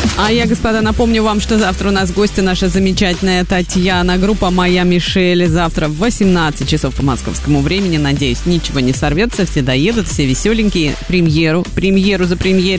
А я, господа, напомню вам, что завтра у нас гости наша замечательная Татьяна, группа «Моя Мишель». Завтра в 18 часов по московскому времени. Надеюсь, ничего не сорвется, все доедут, все веселенькие. Премьеру за премьерой.